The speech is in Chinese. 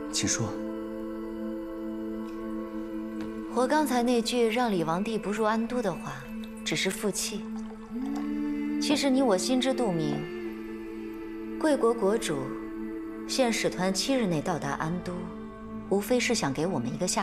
请说。 我刚才那句让李王弟不入安都的话，只是负气。其实你我心知肚明，贵国国主限使团7日内到达安都，无非是想给我们一个下